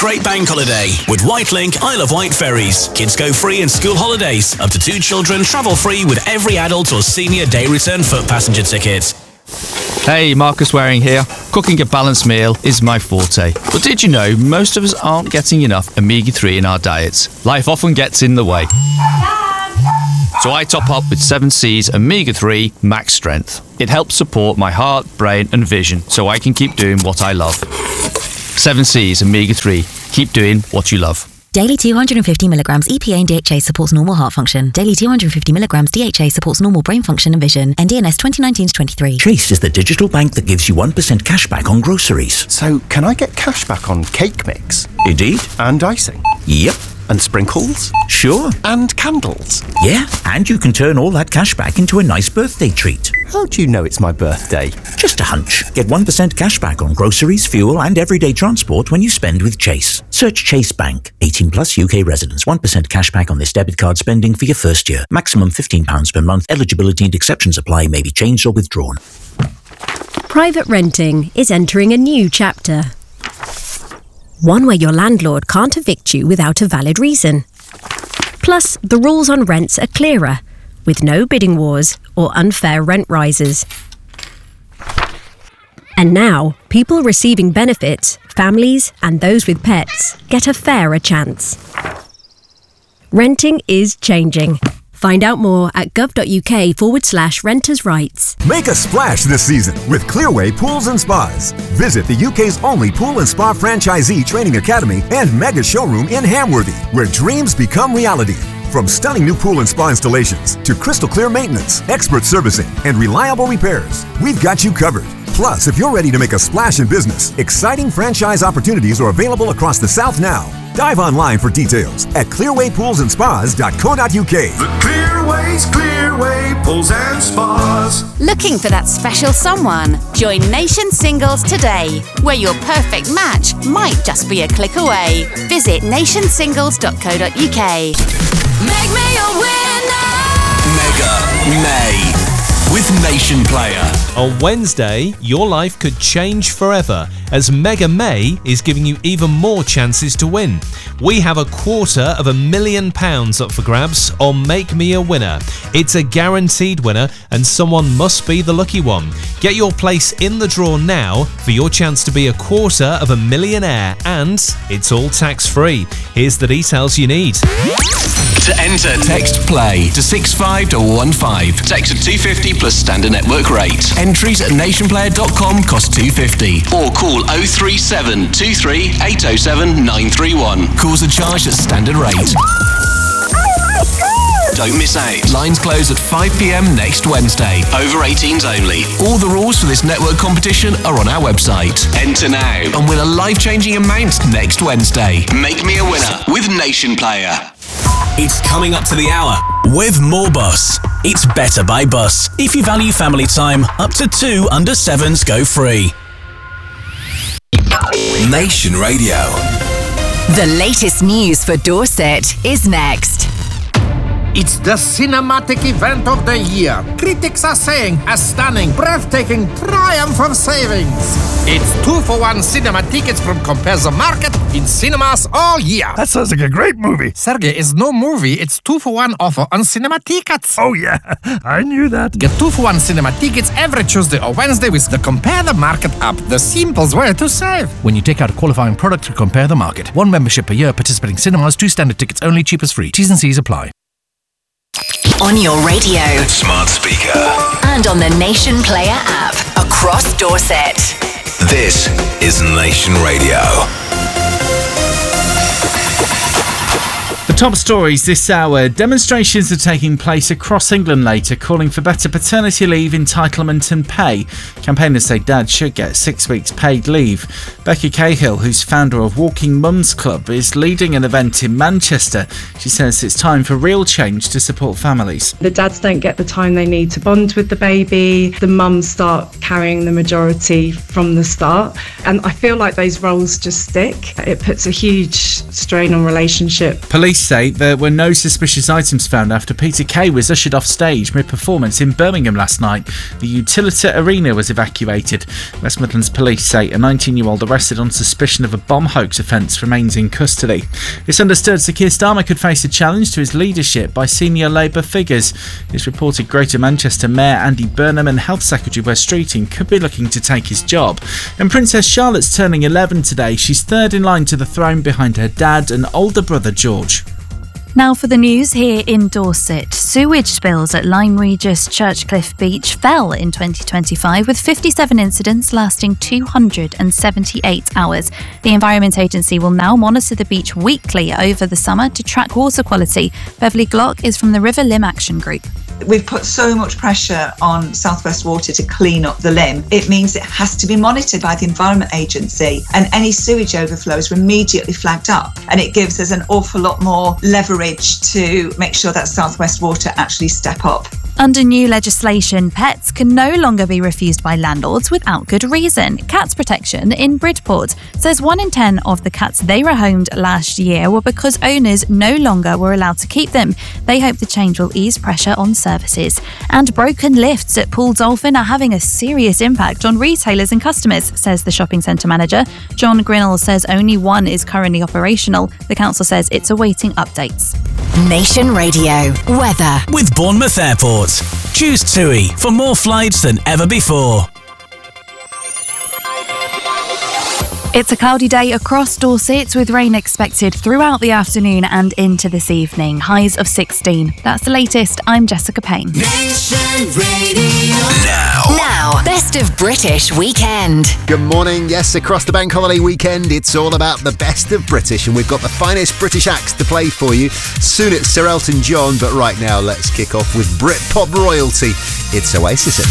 great bank holiday with Whitelink Isle of Wight ferries. Kids go free in school holidays. Up to 2 children travel free with every adult or senior day return foot passenger ticket. Hey, Marcus Waring here. Cooking a balanced meal is my forte. But did you know most of us aren't getting enough omega-3 in our diets? Life often gets in the way. So I top up with 7C's Omega-3 Max Strength. It helps support my heart, brain and vision so I can keep doing what I love. 7C's Omega-3. Keep doing what you love. Daily 250 milligrams EPA and DHA supports normal heart function. Daily 250 milligrams DHA supports normal brain function and vision. NDNS 2019-23. Chase is the digital bank that gives you 1% cash back on groceries. So, can I get cash back on cake mix? Indeed. And icing? Yep. And sprinkles? Sure. And candles? Yeah, and you can turn all that cash back into a nice birthday treat. How do you know it's my birthday? Just a hunch. Get 1% cash back on groceries, fuel and everyday transport when you spend with Chase. Search Chase Bank. 18 plus UK residents. 1% cash back on this debit card spending for your first year. Maximum £15 per month. Eligibility and exceptions apply. May be changed or withdrawn. Private renting is entering a new chapter. One where your landlord can't evict you without a valid reason. Plus, the rules on rents are clearer, with no bidding wars or unfair rent rises. And now, people receiving benefits, families and those with pets, get a fairer chance. Renting is changing. Find out more at gov.uk/renters' rights. Make a splash this season with Clearway Pools and Spas. Visit the UK's only pool and spa franchisee training academy and mega showroom in Hamworthy, where dreams become reality. From stunning new pool and spa installations to crystal clear maintenance, expert servicing, and reliable repairs, we've got you covered. Plus, if you're ready to make a splash in business, exciting franchise opportunities are available across the South now. Dive online for details at clearwaypoolsandspas.co.uk. The Clearway's Clearway Pools and Spas. Looking for that special someone? Join Nation Singles today, where your perfect match might just be a click away. Visit nationsingles.co.uk. Make me a winner! Mega May with Nation Player. On Wednesday, your life could change forever as Mega May is giving you even more chances to win. We have £250,000 up for grabs on Make Me a Winner. It's a guaranteed winner and someone must be the lucky one. Get your place in the draw now for your chance to be a £250,000 and it's all tax-free. Here's the details you need. To enter, text PLAY to 65215. Text at 250 plus standard network rate. Entries at nationplayer.com cost £250. Or call 037 23 807 931. Calls are charged at standard rate. Don't miss out. Lines close at 5 p.m. next Wednesday. Over 18s only. All the rules for this network competition are on our website. Enter now and win a life-changing amount next Wednesday. Make me a winner with Nation Player. It's coming up to the hour with more Bus. It's better by Bus. If you value family time, up to 2 under 7s go free. Nation Radio. The latest news for Dorset is next. It's the cinematic event of the year. Critics are saying a stunning, breathtaking triumph of savings. It's 2-for-1 cinema tickets from Compare the Market in cinemas all year. That sounds like a great movie. Sergey, it's no movie. It's 2-for-1 offer on cinema tickets. Oh, yeah. I knew that. Get 2-for-1 cinema tickets every Tuesday or Wednesday with the Compare the Market app. The simplest way to save. When you take out a qualifying product to Compare the Market. 1 membership per year, participating cinemas, 2 standard tickets only, cheapest free. T's and C's apply. On your radio, smart speaker, and on the Nation Player app across Dorset. This is Nation Radio. The top stories this hour. Demonstrations are taking place across England later, calling for better paternity leave entitlement and pay. Campaigners say dads should get 6 weeks paid leave. Becky Cahill, who's founder of Walking Mums Club, is leading an event in Manchester. She says it's time for real change to support families. The dads don't get the time they need to bond with the baby. The mums start carrying the majority from the start. And I feel like those roles just stick. It puts a huge strain on relationship. Police say there were no suspicious items found after Peter Kay was ushered off stage mid-performance in Birmingham last night. The Utilita Arena was evacuated. West Midlands Police say a 19-year-old arrested on suspicion of a bomb hoax offence remains in custody. It's understood Sir Keir Starmer could face a challenge to his leadership by senior Labour figures. It's reported Greater Manchester Mayor Andy Burnham and Health Secretary Wes Streeting could be looking to take his job. And Princess Charlotte's turning 11 today. She's third in line to the throne behind her dad and older brother George. Now for the news here in Dorset. Sewage spills at Lyme Regis Churchcliffe Beach fell in 2025 with 57 incidents lasting 278 hours. The Environment Agency will now monitor the beach weekly over the summer to track water quality. Beverly Glock is from the River Lim Action Group. We've put so much pressure on South West Water to clean up the Lim. It means it has to be monitored by the Environment Agency, and any sewage overflows are immediately flagged up, and it gives us an awful lot more leverage to make sure that South West Water actually step up. Under new legislation, pets can no longer be refused by landlords without good reason. Cats Protection in Bridport says 1 in 10 of the cats they rehomed last year were because owners no longer were allowed to keep them. They hope the change will ease pressure on services. And broken lifts at Poole Dolphin are having a serious impact on retailers and customers, says the shopping centre manager. John Grinnell says only one is currently operational. The council says it's awaiting updates. Nation Radio weather with Bournemouth Airport. Choose TUI for more flights than ever before. It's a cloudy day across Dorset with rain expected throughout the afternoon and into this evening. Highs of 16. That's the latest. I'm Jessica Payne. Nation Radio. Now, Best of British Weekend. Good morning. Yes, across the bank holiday weekend, it's all about the best of British, and we've got the finest British acts to play for you. Soon it's Sir Elton John, but right now let's kick off with Britpop royalty. It's Oasis at